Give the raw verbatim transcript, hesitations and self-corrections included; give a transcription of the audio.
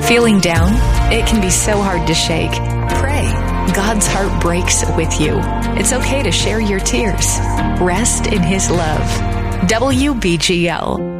Feeling down? It can be so hard to shake. Pray. God's heart breaks with you. It's okay to share your tears. Rest in His love. W B G L.